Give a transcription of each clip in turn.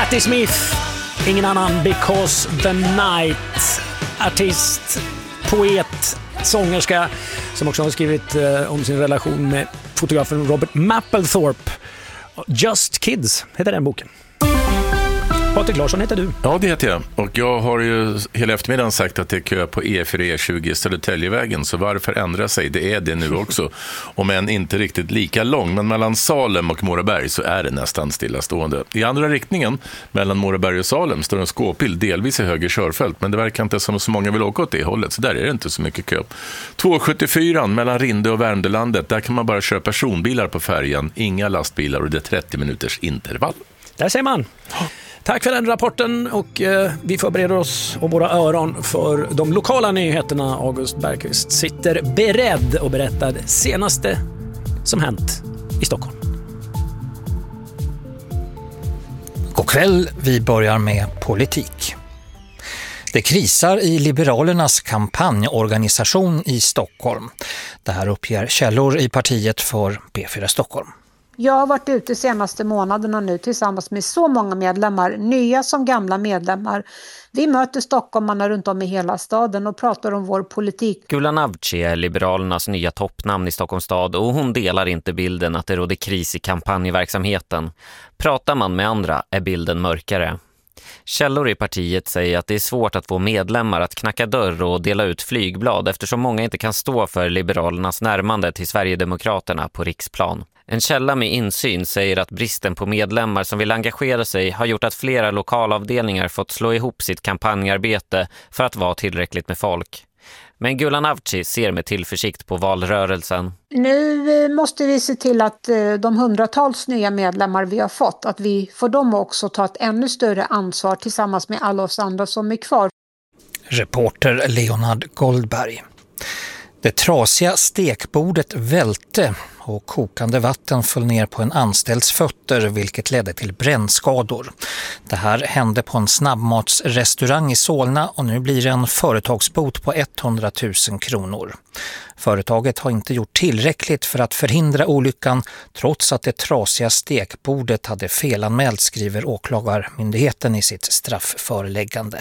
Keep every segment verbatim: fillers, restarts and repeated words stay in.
Patti Smith, ingen annan, Because the Night. Artist, poet, sångerska som också har skrivit eh, om sin relation med fotografen Robert Mapplethorpe. Just Kids heter den boken. Patrik Larsson heter du. Ja, det heter jag. Och jag har ju hela eftermiddagen sagt att det är kö på E fyra E tjugo Södertäljevägen. Så varför ändra sig? Det är det nu också. Om än inte riktigt lika lång. Men mellan Salem och Moraberg så är det nästan stillastående. I andra riktningen, mellan Moraberg och Salem, står en skåpbil delvis i höger körfält. Men det verkar inte som så många vill åka åt det hållet. Så där är det inte så mycket kö. två sjuttiofyra mellan Rinde och Värmdölandet. Där kan man bara köra personbilar på färjan. Inga lastbilar och det är trettio minuters intervall. Där ser man. Tack för den rapporten och eh, vi förbereder oss och våra öron för de lokala nyheterna. August Bergqvist sitter beredd och berättar det senaste som hänt i Stockholm. God kväll, vi börjar med politik. Det krisar i Liberalernas kampanjorganisation i Stockholm. Det här uppger källor i partiet för B fyra Stockholm. Jag har varit ute senaste månaderna nu tillsammans med så många medlemmar, nya som gamla medlemmar. Vi möter stockholmarna runt om i hela staden och pratar om vår politik. Gulan Avci är Liberalernas nya toppnamn i Stockholms stad och hon delar inte bilden att det råder kris i kampanjverksamheten. Pratar man med andra är bilden mörkare. Källor i partiet säger att det är svårt att få medlemmar att knacka dörr och dela ut flygblad eftersom många inte kan stå för Liberalernas närmande till Sverigedemokraterna på riksplan. En källa med insyn säger att bristen på medlemmar som vill engagera sig har gjort att flera lokalavdelningar fått slå ihop sitt kampanjarbete för att vara tillräckligt med folk. Men Gulan Avci ser med tillförsikt på valrörelsen. Nu måste vi se till att de hundratals nya medlemmar vi har fått, att vi får dem också ta ett ännu större ansvar tillsammans med alla oss andra som är kvar. Reporter Leonard Goldberg. Det trasiga stekbordet välte och kokande vatten föll ner på en anställds fötter vilket ledde till brännskador. Det här hände på en snabbmatsrestaurang i Solna och nu blir det en företagsbot på hundratusen kronor. Företaget har inte gjort tillräckligt för att förhindra olyckan trots att det trasiga stekbordet hade felanmält, skriver åklagarmyndigheten i sitt straffföreläggande.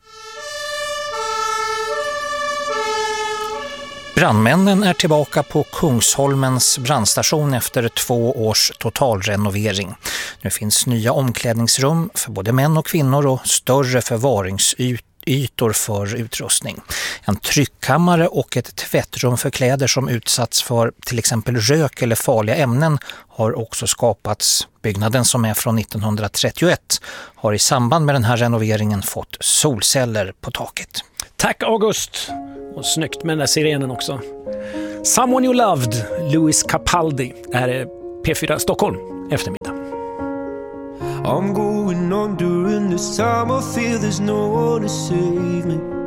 Brandmännen är tillbaka på Kungsholmens brandstation efter två års totalrenovering. Nu finns nya omklädningsrum för både män och kvinnor och större förvaringsytor för utrustning. En tryckkammare och ett tvättrum för kläder som utsatts för till exempel rök eller farliga ämnen har också skapats. Byggnaden, som är från nittonhundratrettioett, har i samband med den här renoveringen fått solceller på taket. Tack August! Och snyggt med den där sirenen också. Someone You Loved, Louis Capaldi. Det här är P fyra Stockholm eftermiddag. I'm going on during this time. I feel there's no one to save me.